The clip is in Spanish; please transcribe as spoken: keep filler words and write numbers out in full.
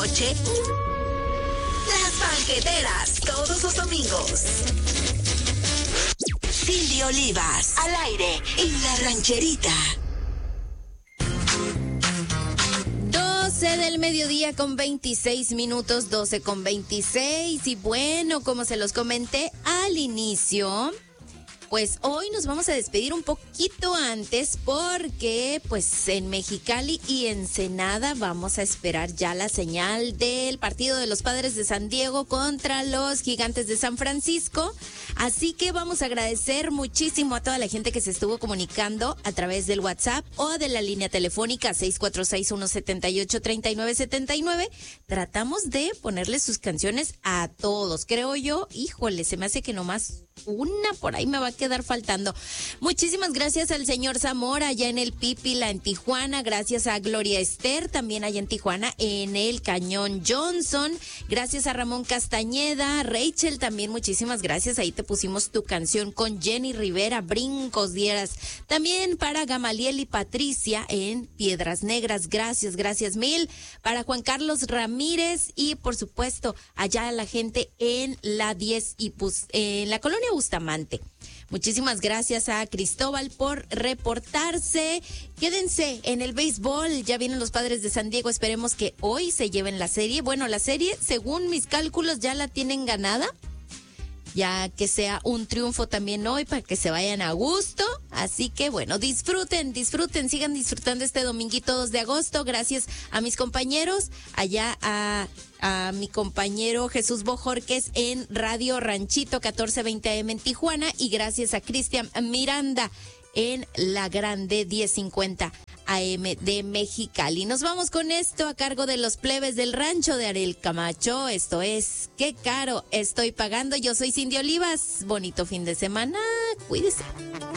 noche, Las Banqueteras, todos los domingos. Cindy Olivas, al aire, en La Rancherita. doce del mediodía con veintiséis minutos, doce con veintiséis. Y bueno, como se los comenté al inicio, pues hoy nos vamos a despedir un poquito antes porque pues en Mexicali y Ensenada vamos a esperar ya la señal del partido de los Padres de San Diego contra los Gigantes de San Francisco. Así que vamos a agradecer muchísimo a toda la gente que se estuvo comunicando a través del WhatsApp o de la línea telefónica seis cuatro seis, uno siete ocho, tres nueve siete nueve. Tratamos de ponerle sus canciones a todos, creo yo. Híjole, se me hace que nomás una por ahí me va a quedar faltando. Muchísimas gracias al señor Zamora allá en el Pípila en Tijuana, gracias a Gloria Esther también allá en Tijuana en el Cañón Johnson, gracias a Ramón Castañeda, Rachel también muchísimas gracias, ahí te pusimos tu canción con Jenny Rivera, Brincos Dieras, también para Gamaliel y Patricia en Piedras Negras, gracias, gracias mil, para Juan Carlos Ramírez y por supuesto allá la gente en la diez y pues en la colonia Bustamante. Muchísimas gracias a Cristóbal por reportarse. Quédense en el béisbol, ya vienen los Padres de San Diego, esperemos que hoy se lleven la serie. Bueno, la serie, según mis cálculos, ya la tienen ganada. Ya que sea un triunfo también hoy para que se vayan a gusto. Así que bueno, disfruten, disfruten, sigan disfrutando este dominguito dos de agosto. Gracias a mis compañeros, allá a, a mi compañero Jesús Bojorquez en Radio Ranchito catorce veinte A M en Tijuana. Y gracias a Cristian Miranda en La Grande diez cincuenta A M de Mexicali. Nos vamos con esto a cargo de los plebes del rancho de Ariel Camacho. Esto es Qué Caro Estoy Pagando. Yo soy Cindy Olivas. Bonito fin de semana. Cuídese.